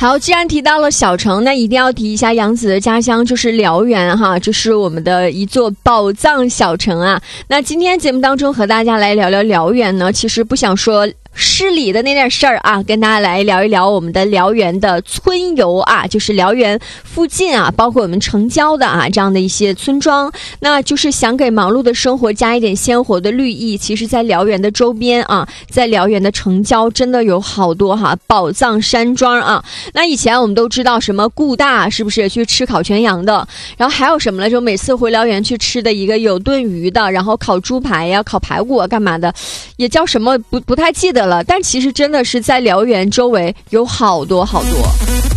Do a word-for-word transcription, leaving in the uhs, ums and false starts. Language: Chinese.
好，既然提到了小城，那一定要提一下杨子的家乡，就是辽源哈，这是我们的一座宝藏小城啊。那今天节目当中和大家来聊聊辽源呢，其实不想说市里的那点事儿啊，跟大家来聊一聊我们的辽源的村游啊，就是辽源附近啊，包括我们城郊的啊这样的一些村庄，那就是想给忙碌的生活加一点鲜活的绿意。其实在辽源的周边啊，在辽源的城郊真的有好多哈宝藏山庄啊。那以前我们都知道什么顾大是不是去吃烤全羊的，然后还有什么来着，每次回辽源去吃的一个有炖鱼的，然后烤猪排呀、烤排骨啊干嘛的，也叫什么不不太记得了，但其实真的是在辽源周围有好多好多。